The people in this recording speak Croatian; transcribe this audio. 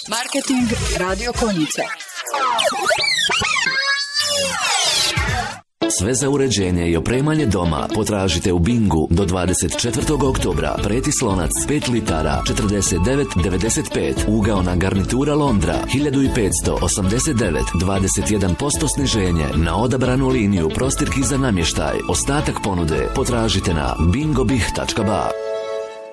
Marketing Radio Konjica. Sve za uređenje i opremanje doma potražite u Bingu do 24. oktobra. Preti slonac 5 litara 49,95. Ugaona garnitura Londra 1589, 21% sniženje na odabranu liniju prostirki za namještaj. Ostatak ponude potražite na bingobih.ba.